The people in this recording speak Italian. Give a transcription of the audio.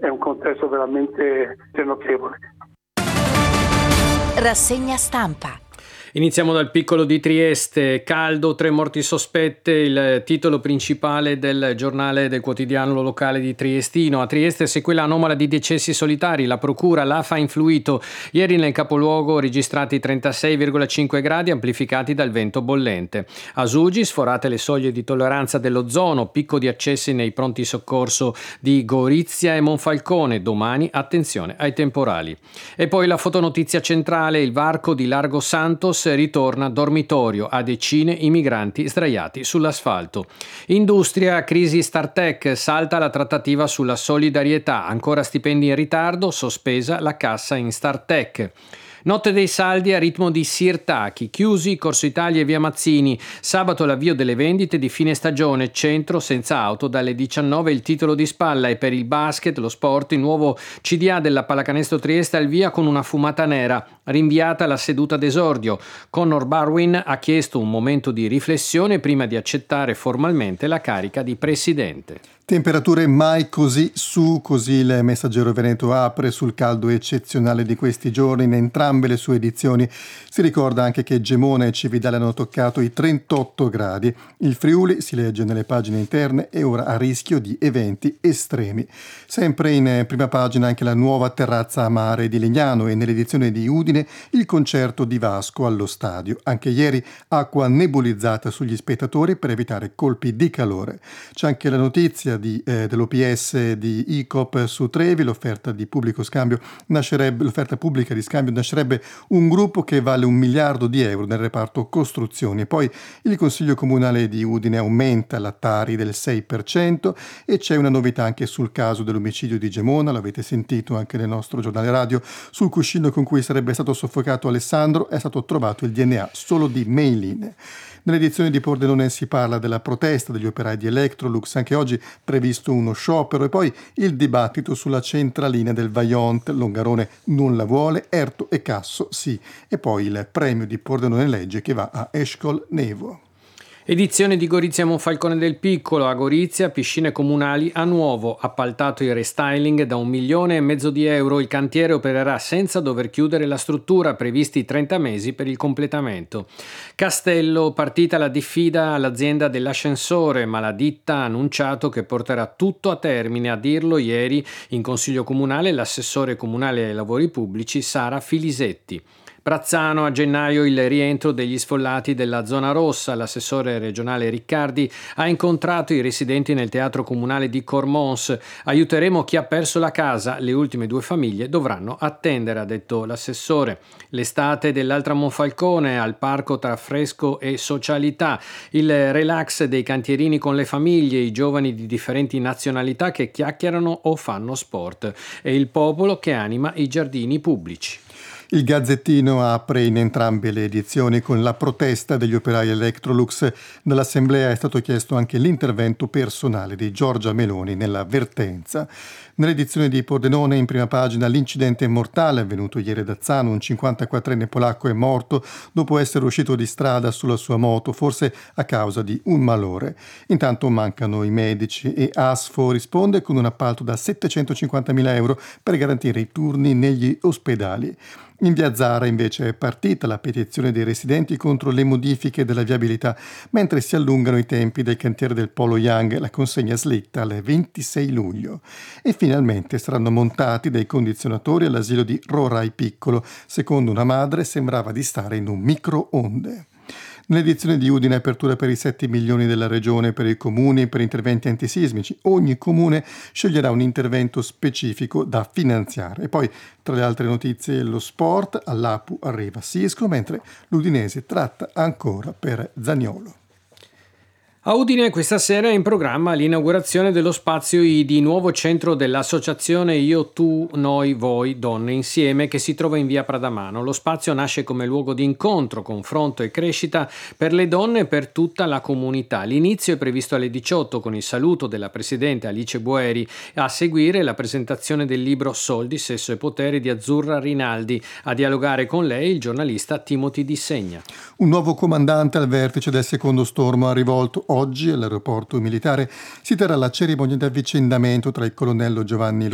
è un contesto veramente notevole. Rassegna stampa. Iniziamo dal piccolo di Trieste. Caldo, 3 morti sospette, il titolo principale del giornale del quotidiano locale di Triestino. A Trieste sequela anomala di decessi solitari. La procura, l'AFA ha influito. Ieri nel capoluogo registrati 36,5 gradi amplificati dal vento bollente. A Sugi sforate le soglie di tolleranza dell'ozono, picco di accessi nei pronti soccorso di Gorizia e Monfalcone. Domani attenzione ai temporali. E poi la fotonotizia centrale, il varco di Largo Santos ritorna dormitorio, a decine i migranti sdraiati sull'asfalto. Industria, crisi Startech, salta la trattativa sulla solidarietà, ancora stipendi in ritardo, sospesa la cassa in Startech. Notte dei saldi a ritmo di Sirtaki, chiusi Corso Italia e via Mazzini. Sabato l'avvio delle vendite di fine stagione, centro senza auto dalle 19 il titolo di spalla. E per il basket, lo sport, il nuovo CDA della Pallacanestro Trieste al via con una fumata nera, rinviata la seduta d'esordio. Connor Barwin ha chiesto un momento di riflessione prima di accettare formalmente la carica di presidente. Temperature mai così su, così il Messaggero Veneto apre sul caldo eccezionale di questi giorni in entrambe le sue edizioni. Si ricorda anche che Gemona e Cividale hanno toccato i 38 gradi. Il Friuli, si legge nelle pagine interne, è ora a rischio di eventi estremi. Sempre in prima pagina anche la nuova terrazza a mare di Legnano e nell'edizione di Udine il concerto di Vasco allo stadio. Anche ieri acqua nebulizzata sugli spettatori per evitare colpi di calore. C'è anche la notizia dell'OPS di ICOP su Trevi, l'offerta pubblica di scambio nascerebbe un gruppo che vale 1 miliardo di euro nel reparto costruzioni. E poi il Consiglio Comunale di Udine aumenta la Tari del 6% e c'è una novità anche sul caso dell'omicidio di Gemona, l'avete sentito anche nel nostro giornale radio. Sul cuscino con cui sarebbe stato soffocato Alessandro è stato trovato il DNA solo di Meiline. Nell'edizione di Pordenone si parla della protesta degli operai di Electrolux, anche oggi previsto uno sciopero, e poi il dibattito sulla centralina del Vajont, Longarone non la vuole, Erto e Casso sì, e poi il premio di Pordenone Legge che va a Eshkol Nevo. Edizione di Gorizia Monfalcone del Piccolo. A Gorizia, piscine comunali a nuovo, appaltato il restyling da 1,5 milioni di euro. Il cantiere opererà senza dover chiudere la struttura, previsti 30 mesi per il completamento. Castello, partita la diffida all'azienda dell'ascensore, ma la ditta ha annunciato che porterà tutto a termine. A dirlo ieri in Consiglio Comunale l'assessore comunale ai lavori pubblici Sara Filisetti. Prazzano, a gennaio il rientro degli sfollati della zona rossa. L'assessore regionale Riccardi ha incontrato i residenti nel teatro comunale di Cormons. Aiuteremo chi ha perso la casa, le ultime 2 famiglie dovranno attendere, ha detto l'assessore. L'estate dell'Altra Monfalcone, al parco tra fresco e socialità. Il relax dei cantierini con le famiglie, i giovani di differenti nazionalità che chiacchierano o fanno sport. E il popolo che anima i giardini pubblici. Il Gazzettino apre in entrambe le edizioni con la protesta degli operai Electrolux. Dall'Assemblea è stato chiesto anche l'intervento personale di Giorgia Meloni nella vertenza. Nell'edizione di Pordenone, in prima pagina, l'incidente mortale avvenuto ieri ad Azzano. Un 54enne polacco è morto dopo essere uscito di strada sulla sua moto, forse a causa di un malore. Intanto mancano i medici e ASFO risponde con un appalto da 750.000 euro per garantire i turni negli ospedali. In via Zara invece è partita la petizione dei residenti contro le modifiche della viabilità, mentre si allungano i tempi del cantiere del Polo Young, la consegna slitta al 26 luglio. E finalmente saranno montati dei condizionatori all'asilo di Rorai Piccolo. Secondo una madre sembrava di stare in un microonde. Nell'edizione di Udine, apertura per i 7 milioni della regione per i comuni per interventi antisismici. Ogni comune sceglierà un intervento specifico da finanziare. E poi, tra le altre notizie, lo sport. All'Apu arriva Sisco, mentre l'Udinese tratta ancora per Zaniolo. A Udine questa sera è in programma l'inaugurazione dello spazio IDI, nuovo centro dell'associazione Io, Tu, Noi, Voi, Donne Insieme, che si trova in via Pradamano. Lo spazio nasce come luogo di incontro, confronto e crescita per le donne e per tutta la comunità. L'inizio è previsto alle 18 con il saluto della presidente Alice Boeri, a seguire la presentazione del libro Soldi, Sesso e Potere di Azzurra Rinaldi. A dialogare con lei il giornalista Timothy Di Segna. Un nuovo comandante al vertice del secondo stormo ha rivolto. Oggi all'aeroporto militare si terrà la cerimonia di avvicendamento tra il colonnello Giovanni